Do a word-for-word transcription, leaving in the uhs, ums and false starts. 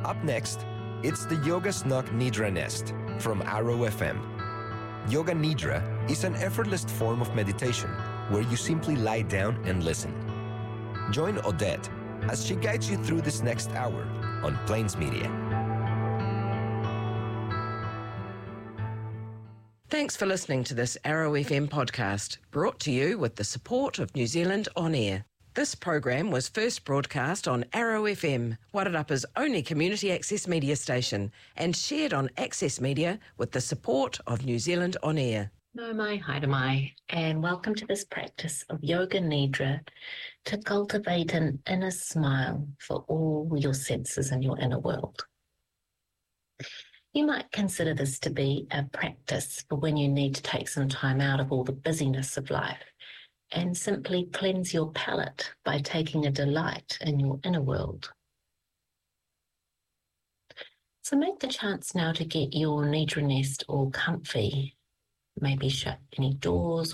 Up next, it's the Yoga Snug Nidra Nest from Arrow F M. Yoga Nidra is an effortless form of meditation where you simply lie down and listen. Join Odette as she guides you through this next hour on Plains Media. Thanks for listening to this Arrow F M podcast, brought to you with the support of New Zealand On Air. This program was first broadcast on Arrow F M, Wairarapa's only community access media station, and shared on Access Media with the support of New Zealand On Air. No mai, haere mai, and welcome to this practice of Yoga Nidra to cultivate an inner smile for all your senses in your inner world. You might consider this to be a practice for when you need to take some time out of all the busyness of life and simply cleanse your palate by taking a delight in your inner world. So make the chance now to get your Nidra nest all comfy. Maybe shut any doors